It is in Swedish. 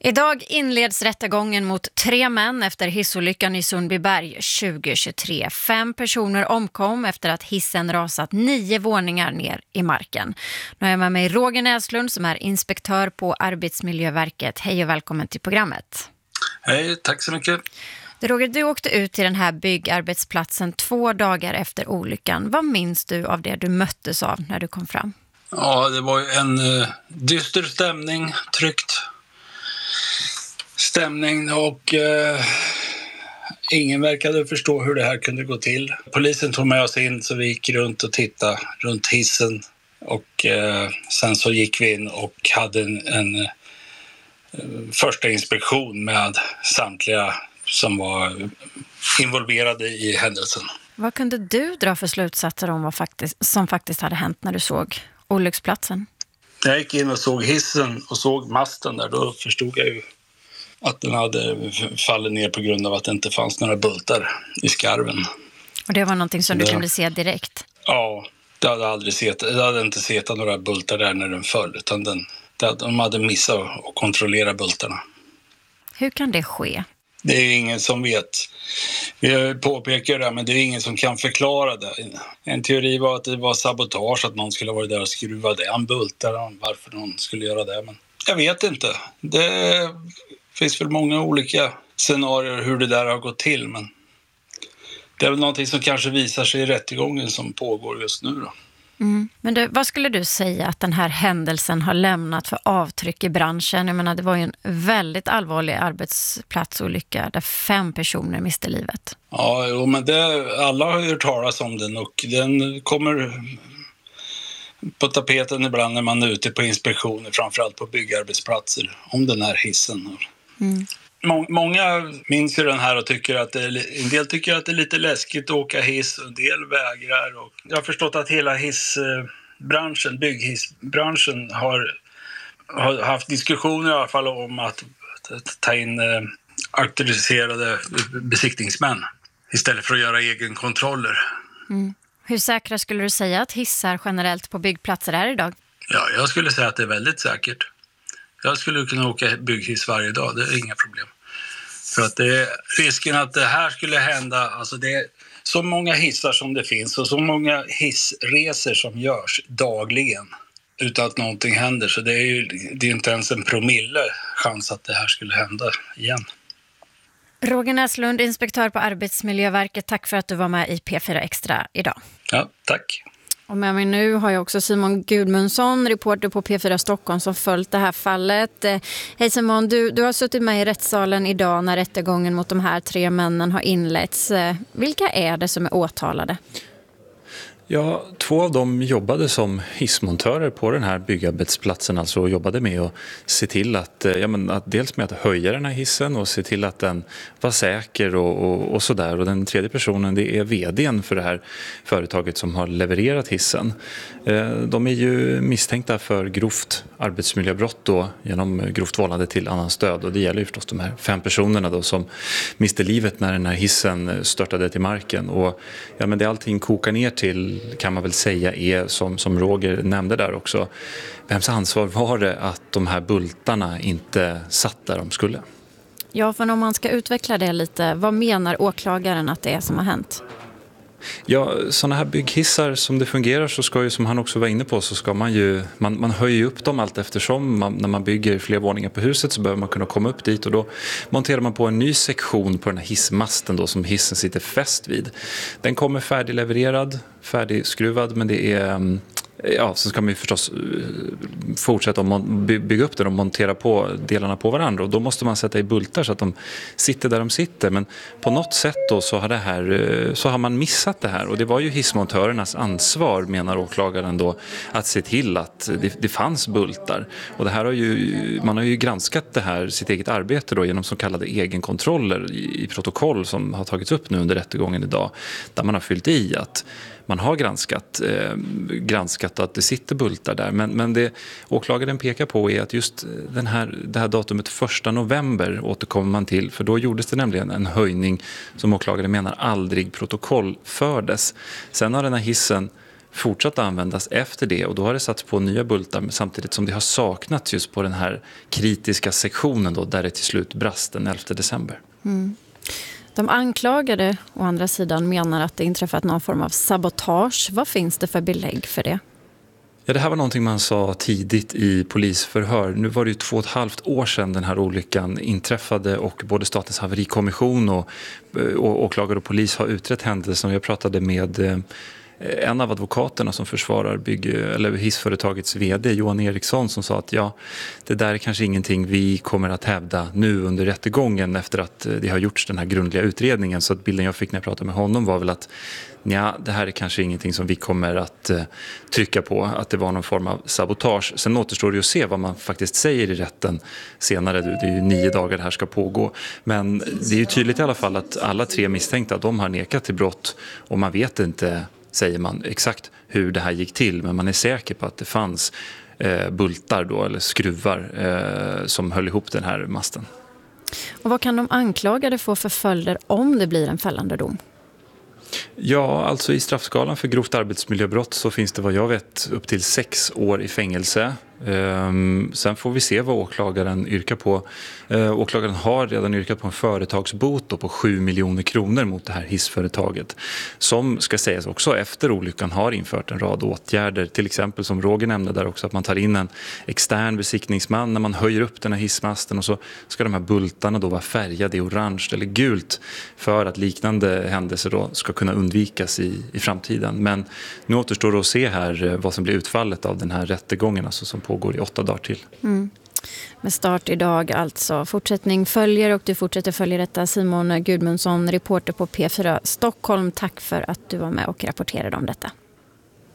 Idag inleds rättegången mot 3 män efter hissolyckan i Sundbyberg 2023. 5 personer omkom efter att hissen rasat 9 våningar ner i marken. Nu är jag med mig Roger Näslund som är inspektör på Arbetsmiljöverket. Hej och välkommen till programmet. Hej, tack så mycket. Roger, du åkte ut till den här byggarbetsplatsen 2 dagar efter olyckan. Vad minns du av det du möttes av när du kom fram? Ja, det var en dyster stämning, tryckt stämning och ingen verkade förstå hur det här kunde gå till. Polisen tog med oss in så vi gick runt och tittade runt hissen och sen så gick vi in och hade en första inspektion med samtliga som var involverade i händelsen. Vad kunde du dra för slutsatser om vad som faktiskt hade hänt när du såg olycksplatsen? När jag gick in och såg hissen och såg masten där, då förstod jag ju att den hade fallit ner på grund av att det inte fanns några bultar i skarven. Och det var någonting som du kunde se direkt? Ja, jag hade inte sett några bultar där när den föll, utan de hade missat att kontrollera bultarna. Hur kan det ske? Det är ingen som vet. Vi påpekar det, men det är ingen som kan förklara det. En teori var att det var sabotage, att någon skulle ha varit där och skruvat den bultarna, varför någon skulle göra det. Men jag vet inte. Det finns väl många olika scenarier hur det där har gått till, men det är väl någonting som kanske visar sig i rättegången som pågår just nu då. Men vad skulle du säga att den här händelsen har lämnat för avtryck i branschen? Jag menar, det var ju en väldigt allvarlig arbetsplatsolycka där 5 personer miste livet. Ja, men alla har ju hört talas om den och den kommer på tapeten ibland när man är ute på inspektioner, framförallt på byggarbetsplatser, om den här hissen. Många minns ju den här och tycker att en del tycker att det är lite läskigt att åka hiss, och en del vägrar. Och jag har förstått att hela bygghissbranschen har haft diskussioner i alla fall om att ta in auktoriserade besiktningsmän istället för att göra egenkontroller. Hur säkra skulle du säga att hissar generellt på byggplatser är idag? Ja, jag skulle säga att det är väldigt säkert. Jag skulle kunna åka bygghiss varje dag, det är inga problem. För att det är risken att det här skulle hända, alltså det är så många hissar som det finns och så många hissresor som görs dagligen utan att någonting händer. Så det är inte ens en promille chans att det här skulle hända igen. Roger Näslund, inspektör på Arbetsmiljöverket, tack för att du var med i P4 Extra idag. Ja, tack. Och med mig nu har jag också Simon Gudmundsson, reporter på P4 Stockholm, som följt det här fallet. Hej Simon, du har suttit med i rättssalen idag när rättegången mot de här 3 männen har inletts. Vilka är det som är åtalade? Ja, 2 av dem jobbade som hissmontörer på den här byggarbetsplatsen, alltså jobbade med att se till att dels med att höja den här hissen och se till att den var säker och sådär. Och den tredje personen, det är vdn för det här företaget som har levererat hissen. De är ju misstänkta för grovt arbetsmiljöbrott då, genom grovt vållande till annan stöd, och det gäller ju förstås de här 5 personerna då som miste livet när den här hissen störtade till marken. Och det allting kokar ner till, kan man väl säga, är som Roger nämnde där också. Vems ansvar var det att de här bultarna inte satt där de skulle? Ja, för om man ska utveckla det lite, vad menar åklagaren att det är som har hänt? Ja, sådana här bygghissar som det fungerar så ska ju, som han också var inne på, så ska man ju, man höjer upp dem allt eftersom. När man bygger fler våningar på huset så behöver man kunna komma upp dit, och då monterar man på en ny sektion på den här hissmasten då, som hissen sitter fäst vid. Den kommer färdiglevererad, färdigskruvad, men det är... Ja, så ska man ju förstås fortsätta att bygga upp den och montera på delarna på varandra, och då måste man sätta i bultar så att de sitter där de sitter. Men på något sätt då så har man missat det här, och det var ju hissmontörernas ansvar, menar åklagaren då, att se till att det fanns bultar. Och det här man har ju granskat det här, sitt eget arbete då, genom så kallade egenkontroller i protokoll som har tagits upp nu under rättegången idag, där man har fyllt i att man har granskat att det sitter bultar där. Men det åklagaren pekar på är att just det här datumet 1 november återkommer man till. För då gjordes det nämligen en höjning som åklagaren menar aldrig protokollfördes. Sen har den här hissen fortsatt användas efter det, och då har det satts på nya bultar samtidigt som det har saknats just på den här kritiska sektionen då, där det till slut brast den 11 december. De anklagade å andra sidan menar att det inträffat någon form av sabotage. Vad finns det för belägg för det? Ja, det här var någonting man sa tidigt i polisförhör. Nu var det ju 2,5 år sedan den här olyckan inträffade, och både Statens haverikommission och åklagare och polis har utrett händelsen. Jag pratade med en av advokaterna som försvarar hissföretagets vd, Johan Eriksson, som sa att det där är kanske ingenting vi kommer att hävda nu under rättegången efter att det har gjorts den här grundliga utredningen. Så att bilden jag fick när jag pratade med honom var väl att det här är kanske ingenting som vi kommer att trycka på, att det var någon form av sabotage. Sen återstår det att se vad man faktiskt säger i rätten senare. Det är ju 9 dagar det här ska pågå. Men det är ju tydligt i alla fall att alla 3 misstänkta, de har nekat till brott, och man vet inte, säger man, exakt hur det här gick till, men man är säker på att det fanns bultar då, eller skruvar som höll ihop den här masten. Och vad kan de anklagade få för följder om det blir en fällande dom? Ja, alltså i straffskalan för grovt arbetsmiljöbrott så finns det vad jag vet upp till 6 år i fängelse. Sen får vi se vad åklagaren yrkar på. Åklagaren har redan yrkat på en företagsbot då på 7 miljoner kronor mot det här hissföretaget, som ska sägas också efter olyckan har infört en rad åtgärder, till exempel som Roger nämnde där också, att man tar in en extern besiktningsman när man höjer upp den här hissmasten, och så ska de här bultarna då vara färgade i orange eller gult för att liknande händelser då ska kunna undvikas i framtiden. Men nu återstår det att se här vad som blir utfallet av den här rättegången, alltså som pågår i 8 dagar till. Med start idag alltså. Fortsättning följer, och du fortsätter följa detta. Simon Gudmundsson, reporter på P4 Stockholm. Tack för att du var med och rapporterade om detta.